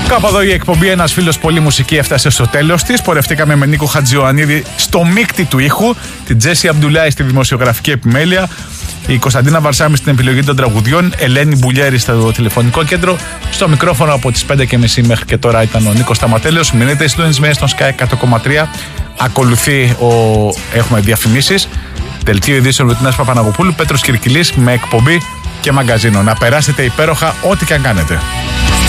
Κάπου εδώ η εκπομπή «Ένας φίλος πολύ μουσική» έφτασε στο τέλος της. Πορευτήκαμε με Νίκο Χατζιωαννίδη στο μίκτη του ήχου, την Τζέσι Αμπντουλάη στη δημοσιογραφική επιμέλεια, η Κωνσταντίνα Βαρσάμι στην επιλογή των τραγουδιών, Ελένη Μπουλιέρη στο τηλεφωνικό κέντρο. Στο μικρόφωνο από τις 5:30 μέχρι και τώρα ήταν ο Νίκος Σταματέλεος. Μείνετε συντονισμένοι στον Sky 100,3. Ακολουθεί έχουμε διαφημίσεις. Δελτίο ειδήσεων με την Άσπα Παναγοπούλου, Πέτρος Κυρκυλής με εκπομπή και μαγκαζίνο. Να περάσετε υπέροχα ό,τι και αν κάνετε.